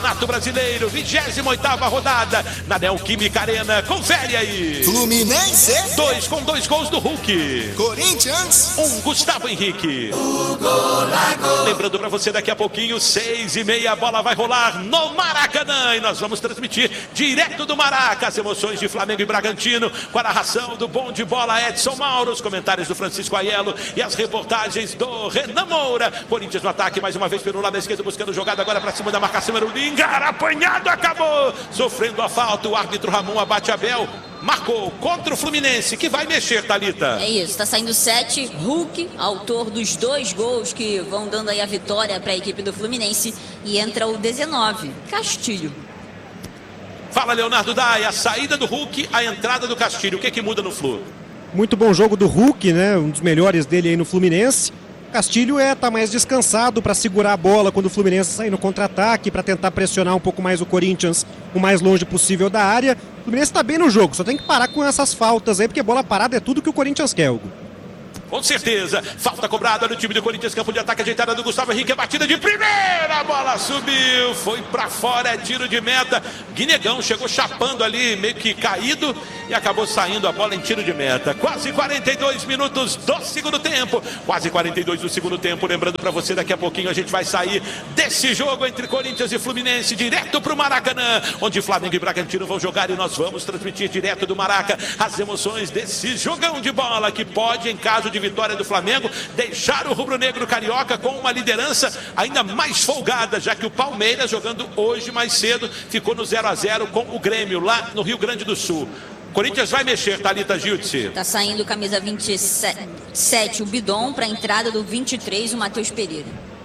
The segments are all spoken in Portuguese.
Campeonato Brasileiro, 28ª rodada, na Neoquímica Arena. Confere aí. Fluminense 2 com 2 gols do Hulk. Corinthians 1, Gustavo Henrique. Lembrando pra você, daqui a pouquinho, 6h30, a bola vai rolar no Maracanã. E nós vamos transmitir direto do Maraca as emoções de Flamengo e Bragantino, com a narração do bom de bola Edson Mauro, os comentários do Francisco Aiello e as reportagens do Renan Moura. Corinthians no ataque, mais uma vez pelo lado esquerdo, buscando jogada agora pra cima da marcação. Era o Lingard, apanhado, acabou sofrendo a falta. O árbitro Ramon Abate Abel marcou contra o Fluminense, que vai mexer, Thalita. É isso, tá saindo 7, Hulk, autor dos 2 gols que vão dando aí a vitória para a equipe do Fluminense, e entra o 19, Castilho. Fala, Leonardo Dai, a saída do Hulk, a entrada do Castilho, o que muda no Flu? Muito bom jogo do Hulk, né? Um dos melhores dele aí no Fluminense. Castilho tá mais descansado para segurar a bola quando o Fluminense sair no contra-ataque, para tentar pressionar um pouco mais o Corinthians o mais longe possível da área. O Fluminense está bem no jogo, só tem que parar com essas faltas aí, porque bola parada é tudo que o Corinthians quer, Hugo. Com certeza, falta cobrada no time do Corinthians, campo de ataque ajeitada do Gustavo Henrique, a batida de primeira, a bola subiu, foi pra fora, é tiro de meta. Guinegão chegou chapando ali, meio que caído, e acabou saindo a bola em tiro de meta. Quase 42 minutos do segundo tempo, quase 42 do segundo tempo. Lembrando pra você, daqui a pouquinho a gente vai sair desse jogo entre Corinthians e Fluminense, direto pro Maracanã, onde Flamengo e Bragantino vão jogar, e nós vamos transmitir direto do Maraca as emoções desse jogão de bola, que pode, em caso de vitória do Flamengo, deixar o rubro-negro carioca com uma liderança ainda mais folgada, já que o Palmeiras, jogando hoje mais cedo, ficou no 0-0 com o Grêmio, lá no Rio Grande do Sul. Corinthians vai mexer, Thalita Giltzi. Tá saindo camisa 27, o Bidon, para a entrada do 23, o Matheus Pereira.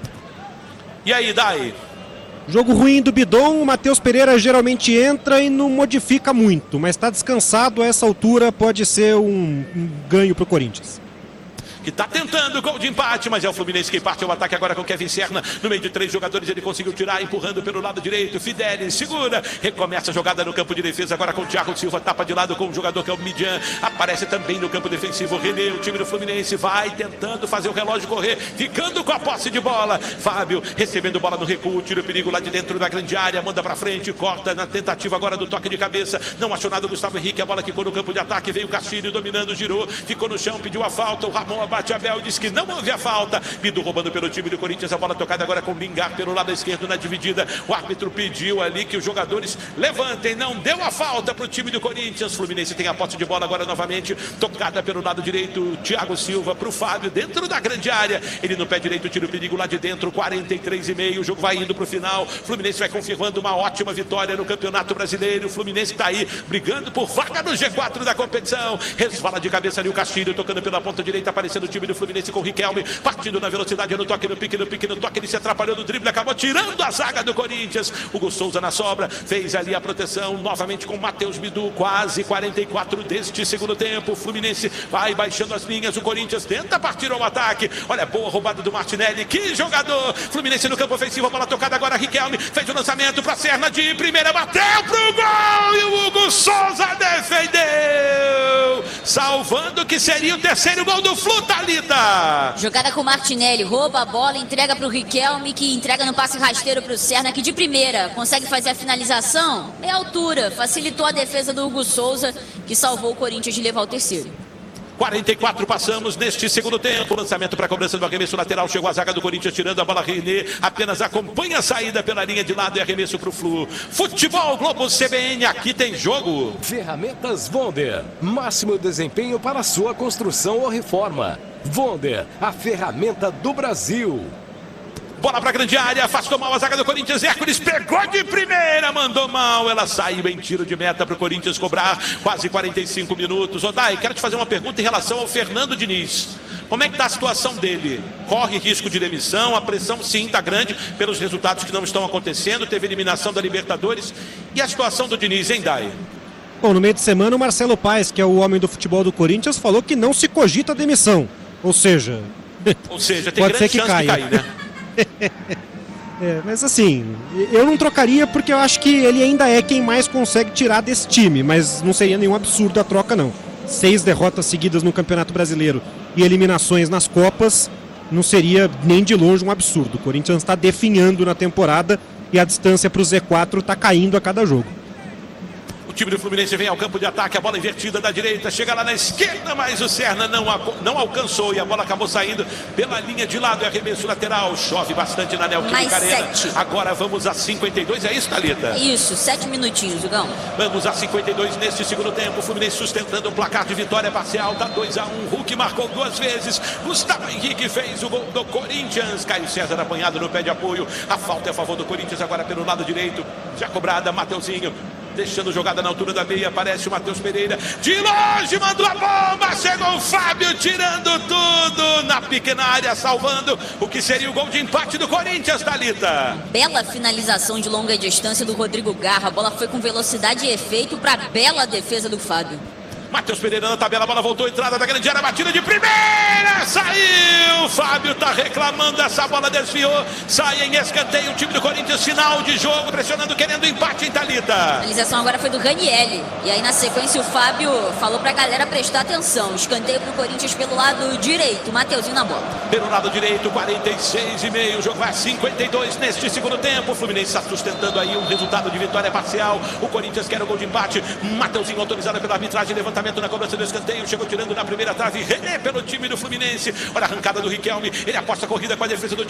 E aí, Dai? Jogo ruim do Bidon, o Matheus Pereira geralmente entra e não modifica muito, mas está descansado, a essa altura pode ser um ganho para o Corinthians. Que está tentando gol de empate, mas é o Fluminense quem parte ao ataque agora com Kevin Serna. No meio de 3 jogadores, ele conseguiu tirar, empurrando pelo lado direito. Fidelis segura, recomeça a jogada no campo de defesa agora com o Thiago Silva, tapa de lado com o jogador que é o Midian. Aparece também no campo defensivo o René. O time do Fluminense vai tentando fazer o relógio correr, ficando com a posse de bola. Fábio recebendo bola no recuo, tira o perigo lá de dentro da grande área, manda pra frente, corta na tentativa agora do toque de cabeça. Não achou nada o Gustavo Henrique, a bola quicou no campo de ataque, veio o Castilho dominando, girou, ficou no chão, pediu a falta. O Ramon Abate Abel disse que não houve a falta. Bidu roubando pelo time do Corinthians, a bola tocada agora com o Lingard pelo lado esquerdo na dividida. O árbitro pediu ali que os jogadores levantem, não deu a falta para o time do Corinthians. Fluminense tem a posse de bola agora novamente, tocada pelo lado direito, Thiago Silva para o Fábio, dentro da grande área, ele no pé direito tira o perigo lá de dentro, 43,5, o jogo vai indo para o final. Fluminense vai confirmando uma ótima vitória no Campeonato Brasileiro. O Fluminense está aí brigando por vaga no G4 da competição. Resvala de cabeça ali o Castilho, tocando pela ponta direita, aparecendo o time do Fluminense com o Riquelme, partindo na velocidade, no toque, no pique, no pique, no toque, ele se atrapalhou no drible, acabou tirando a zaga do Corinthians. Hugo Souza na sobra, fez ali a proteção, novamente com Matheus Bidu, quase 44 deste segundo tempo. O Fluminense vai baixando as linhas, o Corinthians tenta partir ao ataque. Olha, boa roubada do Martinelli, que jogador! Fluminense no campo ofensivo, a bola tocada agora, Riquelme fez o lançamento para Serna de primeira, bateu pro gol e o Hugo Souza defendeu, salvando que seria o terceiro gol do Flu, Thalita. Jogada com o Martinelli, rouba a bola, entrega para o Riquelme, que entrega no passe rasteiro para o Serna, que de primeira consegue fazer a finalização. É altura, facilitou a defesa do Hugo Souza, que salvou o Corinthians de levar o terceiro. 44 passamos neste segundo tempo. Lançamento para a cobrança do arremesso lateral. Chegou a zaga do Corinthians tirando a bola. René apenas acompanha a saída pela linha de lado e arremesso para o Flu. Futebol Globo CBN, aqui tem jogo. Ferramentas Wonder, máximo desempenho para a sua construção ou reforma. Wonder, a ferramenta do Brasil. Bola para a grande área, afastou mal a zaga do Corinthians. Hércules pegou de primeira, mandou mal. Ela saiu em tiro de meta para o Corinthians cobrar. Quase 45 minutos. Odai, quero te fazer uma pergunta em relação ao Fernando Diniz. Como é que está a situação dele? Corre risco de demissão? A pressão sim está grande pelos resultados que não estão acontecendo. Teve eliminação da Libertadores. E a situação do Diniz, hein, Dai? Bom, no meio de semana o Marcelo Paes, que é o homem do futebol do Corinthians, falou que não se cogita a demissão. Ou seja, tem pode grande ser que chance caia. de cair, né? Mas assim, eu não trocaria porque eu acho que ele ainda é quem mais consegue tirar desse time, mas não seria nenhum absurdo a troca, não. 6 derrotas seguidas no Campeonato Brasileiro e eliminações nas Copas não seria nem de longe um absurdo. O Corinthians está definhando na temporada e a distância para o Z4 está caindo a cada jogo. O time do Fluminense vem ao campo de ataque, a bola invertida da direita, chega lá na esquerda, mas o Serna não alcançou e a bola acabou saindo pela linha de lado, é arremesso lateral, chove bastante na Neoquímica Arena. Agora vamos a 52, é isso, Thalita? Isso, 7 minutinhos, Hugão. Vamos a 52 neste segundo tempo, o Fluminense sustentando o placar de vitória parcial, tá 2-1, Hulk marcou 2 vezes, Gustavo Henrique fez o gol do Corinthians, Caio César apanhado no pé de apoio, a falta é a favor do Corinthians agora pelo lado direito, já cobrada, Mateuzinho. Deixando jogada na altura da meia, aparece o Matheus Pereira. De longe, mandou a bomba. Chegou o Fábio, tirando tudo na pequena área, salvando o que seria o gol de empate do Corinthians, Thalita. Bela finalização de longa distância do Rodrigo Garra. A bola foi com velocidade e efeito para a bela defesa do Fábio. Matheus Pereira na tabela, a bola voltou, entrada da grande área, batida de primeira, saiu, Fábio tá reclamando, essa bola desviou, sai em escanteio, o time do Corinthians, final de jogo, pressionando, querendo empate em Thalita. A finalização agora foi do Ranielli, e aí na sequência o Fábio falou pra galera prestar atenção, escanteio pro Corinthians pelo lado direito, Mateuzinho na bola. Pelo lado direito, 46,5, o jogo vai a 52 neste segundo tempo, o Fluminense está sustentando aí um resultado de vitória parcial, o Corinthians quer o gol de empate, Mateuzinho autorizado pela arbitragem, levantamento na cobrança do escanteio, chegou tirando na primeira trave, René pelo time do Fluminense, olha a arrancada do Riquelme, ele aposta a corrida com a defesa do time.